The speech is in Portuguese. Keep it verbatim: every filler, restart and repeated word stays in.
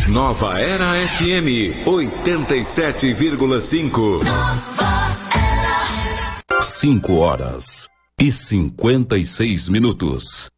Nova Era F M oitenta e sete vírgula cinco. Cinco horas e cinquenta e seis minutos.